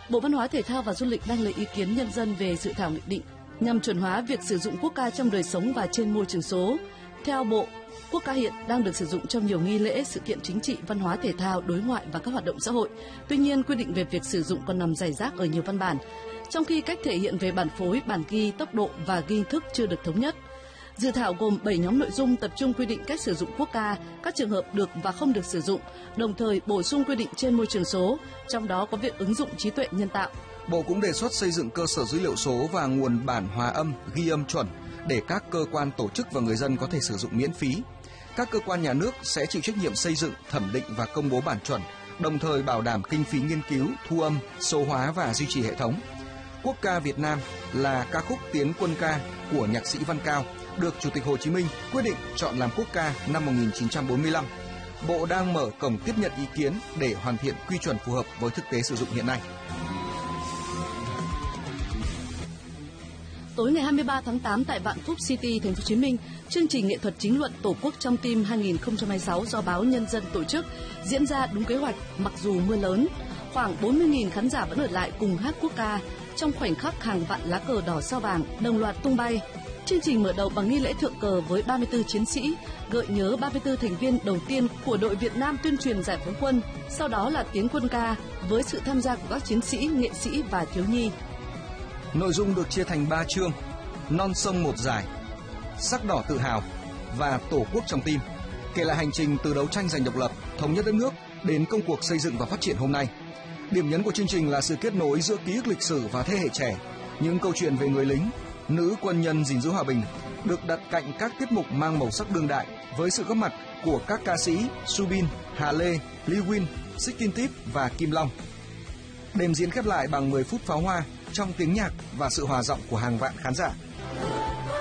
Bộ Văn hóa Thể thao và Du lịch đang lấy ý kiến nhân dân về dự thảo nghị định nhằm chuẩn hóa việc sử dụng quốc ca trong đời sống và trên môi trường số. Theo Bộ, quốc ca hiện đang được sử dụng trong nhiều nghi lễ, sự kiện chính trị, văn hóa thể thao, đối ngoại và các hoạt động xã hội. Tuy nhiên, quy định về việc sử dụng còn nằm rải rác ở nhiều văn bản, trong khi cách thể hiện về bản phối, bản ghi, tốc độ và ghi thức chưa được thống nhất. Dự thảo gồm 7 nhóm nội dung tập trung quy định cách sử dụng quốc ca, các trường hợp được và không được sử dụng, đồng thời bổ sung quy định trên môi trường số, trong đó có việc ứng dụng trí tuệ nhân tạo. Bộ cũng đề xuất xây dựng cơ sở dữ liệu số và nguồn bản hòa âm, ghi âm chuẩn để các cơ quan, tổ chức và người dân có thể sử dụng miễn phí. Các cơ quan nhà nước sẽ chịu trách nhiệm xây dựng, thẩm định và công bố bản chuẩn, đồng thời bảo đảm kinh phí nghiên cứu, thu âm, số hóa và duy trì hệ thống. Quốc ca Việt Nam là ca khúc Tiến Quân ca của nhạc sĩ Văn Cao, được Chủ tịch Hồ Chí Minh quyết định chọn làm quốc ca năm 1945. Bộ đang mở cổng tiếp nhận ý kiến để hoàn thiện quy chuẩn phù hợp với thực tế sử dụng hiện nay. Tối ngày 23 tháng 8 tại Vạn Phúc City, Thành phố Hồ Chí Minh, chương trình nghệ thuật chính luận Tổ quốc trong tim 2026 do báo Nhân dân tổ chức diễn ra đúng kế hoạch mặc dù mưa lớn. Khoảng 40.000 khán giả vẫn ở lại cùng hát quốc ca. Trong khoảnh khắc hàng vạn lá cờ đỏ sao vàng đồng loạt tung bay. Chương trình mở đầu bằng nghi lễ thượng cờ với 34 chiến sĩ, gợi nhớ 34 thành viên đầu tiên của đội Việt Nam tuyên truyền giải phóng quân. Sau đó là tiếng quân ca với sự tham gia của các chiến sĩ, nghệ sĩ và thiếu nhi. Nội dung được chia thành 3 chương: Non sông một dài, Sắc đỏ tự hào và Tổ quốc trong tim, kể lại hành trình từ đấu tranh giành độc lập, thống nhất đất nước đến công cuộc xây dựng và phát triển hôm nay. Điểm nhấn của chương trình là sự kết nối giữa ký ức lịch sử và thế hệ trẻ, những câu chuyện về người lính, nữ quân nhân gìn giữ hòa bình được đặt cạnh các tiết mục mang màu sắc đương đại với sự góp mặt của các ca sĩ Subin, Hà Lê, Lee Win, Sixteen Tip và Kim Long. Đêm diễn khép lại bằng 10 phút pháo hoa trong tiếng nhạc và sự hòa giọng của hàng vạn khán giả.